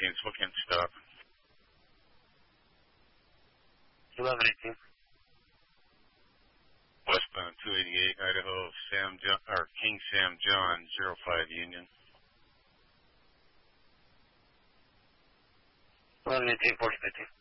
What can't stop? 1118. Westbound 288, Idaho, King Sam John, 05 Union. 1118, 4050.